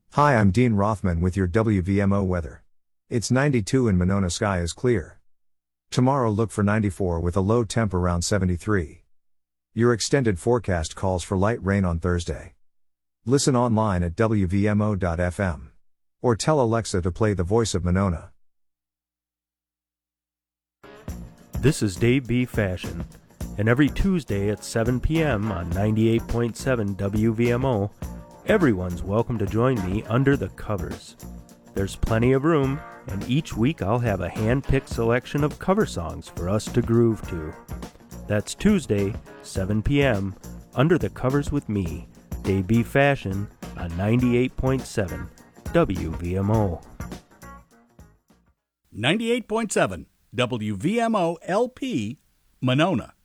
Hi, I'm Dean Rothman with your WVMO weather. It's 92 in Monona, sky is clear. Tomorrow look for 94 with a low temp around 73. Your extended forecast calls for light rain on Thursday. Listen online at WVMO.fm. Or tell Alexa to play The Voice of Monona. This is Dave B. Fashion, and every Tuesday at 7 p.m. on 98.7 WVMO, everyone's welcome to join me under the covers. There's plenty of room, and each week I'll have a hand-picked selection of cover songs for us to groove to. That's Tuesday, 7 p.m., Under the Covers with me, Dave B. Fashion, on 98.7 WVMO. 98.7 WVMO LP, Monona.